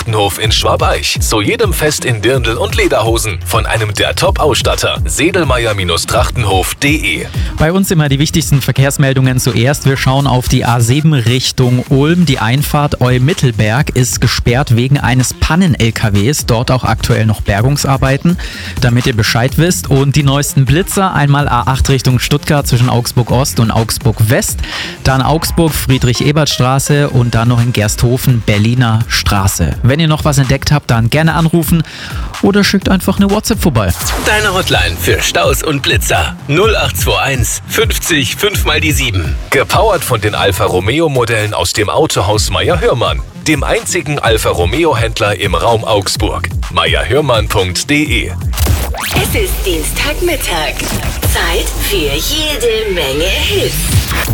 Trachtenhof in Schwabeich. Zu jedem Fest in Dirndl und Lederhosen. Von einem der Top-Ausstatter. Sedlmayr-Trachtenhof.de. Bei uns immer die wichtigsten Verkehrsmeldungen zuerst. Wir schauen auf die A7 Richtung Ulm. Die Einfahrt Eu-Mittelberg ist gesperrt wegen eines Pannen-LKWs. Dort auch aktuell noch Bergungsarbeiten, damit ihr Bescheid wisst. Und die neuesten Blitzer, einmal A8 Richtung Stuttgart zwischen Augsburg Ost und Augsburg West. Dann Augsburg Friedrich-Ebert-Straße und dann noch in Gersthofen Berliner Straße. Wenn ihr noch was entdeckt habt, dann gerne anrufen oder schickt einfach eine WhatsApp vorbei. Deine Hotline für Staus und Blitzer 0821 50 5x7. Gepowert von den Alfa Romeo Modellen aus dem Autohaus Mayr-Hörmann, dem einzigen Alfa Romeo Händler im Raum Augsburg. mayr-hörmann.de. Es ist Dienstagmittag. Zeit für jede Menge Hits.